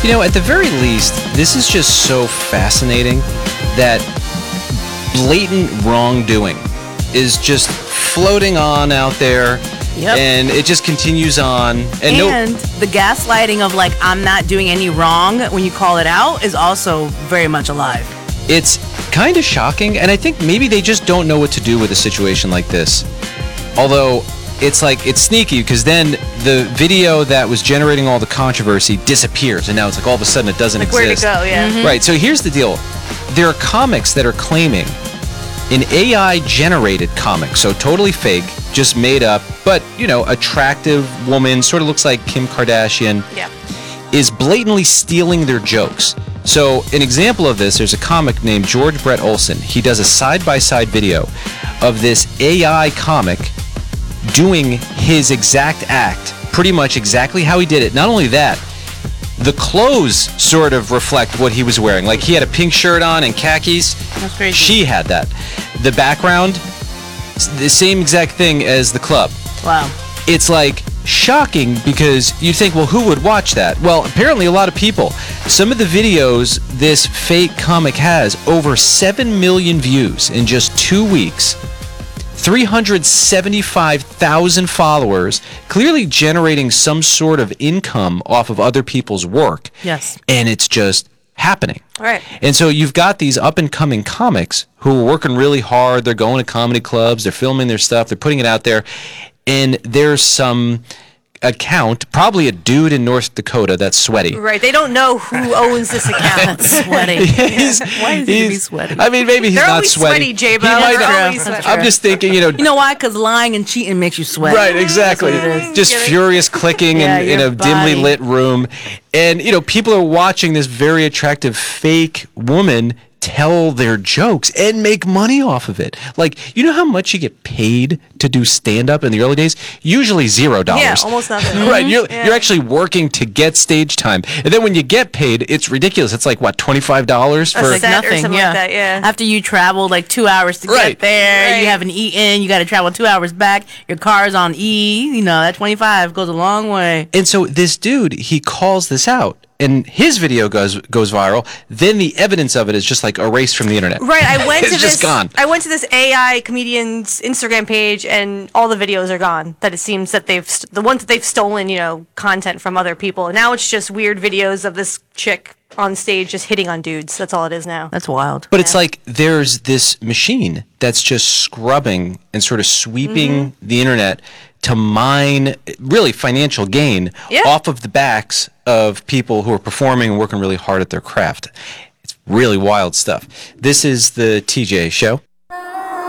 At the very least, this is just so fascinating that blatant wrongdoing is just floating on out there. Yep. And it just continues on. And the gaslighting of like, I'm not doing any wrong when you call it out is also very much alive. It's kind of shocking, and I think maybe they just don't know what to do with a situation like this. Although, it's sneaky, because then the video that was generating all the controversy disappears, and now it's like all of a sudden it doesn't exist. Where'd it go, yeah. Mm-hmm. Right, so here's the deal. There are comics that are claiming an AI-generated comic, so totally fake, just made up, but, attractive woman, sort of looks like Kim Kardashian, is blatantly stealing their jokes. So, an example of this, there's a comic named George Brett Olson. He does a side-by-side video of this AI comic doing his exact act, pretty much exactly how he did it. Not only that, the clothes sort of reflect what he was wearing. Like, he had a pink shirt on and khakis. That's crazy. She had that. The background, the same exact thing as the club. Wow. It's like shocking, because you'd think, well, who would watch that? Well, apparently a lot of people. Some of the videos this fake comic has over 7 million views in just 2 weeks, 375,000 followers, clearly generating some sort of income off of other people's work. Yes. And it's just happening. Right. And so you've got these up-and-coming comics who are working really hard. They're going to comedy clubs. They're filming their stuff. They're putting it out there. And there's some account, probably a dude in North Dakota that's sweaty. Right. They don't know who owns this account. Sweaty. Why is he to be sweaty? I mean, maybe he's They're not always sweaty. sweaty, J-Bo. He might They're not- always sweaty. I'm just thinking, You know why? Because lying and cheating makes you sweat. Right, exactly. That's what it is. Just furious clicking Yeah, in a your dimly body. lit room. And, people are watching this very attractive fake woman tell their jokes and make money off of it. Like, you know how much you get paid to do stand-up in the early days? Usually $0. Yeah, almost nothing. Right, you're actually working to get stage time. And then when you get paid, it's ridiculous. It's like, what, $25 for... Like set or something like that, yeah. After you travel like 2 hours to Right. get there, Right. you haven't eaten, you got to travel 2 hours back, your car's on E, that 25 goes a long way. And so this dude, he calls this out, and his video goes viral. Then the evidence of it is just like erased from the internet. Right, I went It's to just gone. I went to this AI comedian's Instagram page, and all the videos are gone. That it seems that the ones that they've stolen, content from other people. Now it's just weird videos of this chick on stage just hitting on dudes. That's all it is now. That's wild. But it's like there's this machine that's just scrubbing and sort of sweeping the internet to mine really financial gain off of the backs of people who are performing and working really hard at their craft. It's really wild stuff. This is the TJ Show.